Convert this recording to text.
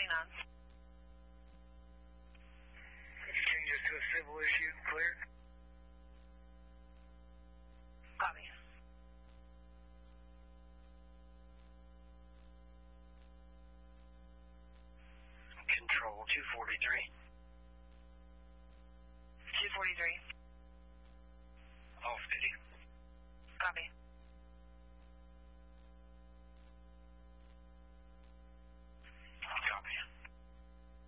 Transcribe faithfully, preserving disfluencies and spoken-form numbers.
on. Change it to a civil issue, clear. Copy. Control two forty-three.